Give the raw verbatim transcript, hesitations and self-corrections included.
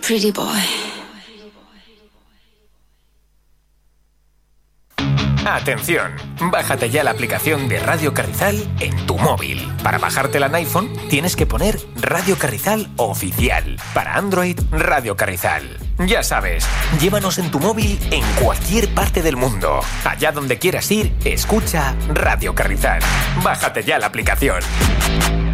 pretty boy. Atención, bájate ya la aplicación de Radio Carrizal en tu móvil. Para bajártela en iPhone tienes que poner Radio Carrizal Oficial. Para Android, Radio Carrizal. Ya sabes, llévanos en tu móvil en cualquier parte del mundo. Allá donde quieras ir, escucha Radio Carrizal. Bájate ya la aplicación.